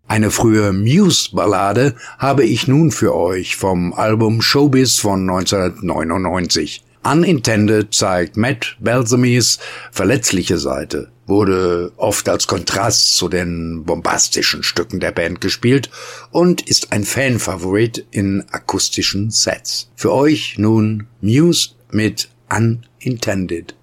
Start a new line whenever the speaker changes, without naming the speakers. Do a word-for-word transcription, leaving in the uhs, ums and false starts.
Eine frühe Muse-Ballade habe ich nun für euch vom Album Showbiz von neunzehnhundertneunundneunzig. Unintended zeigt Matt Belsamy's verletzliche Seite, wurde oft als Kontrast zu den bombastischen Stücken der Band gespielt und ist ein Fanfavorit in akustischen Sets. Für euch nun Muse mit Unintended.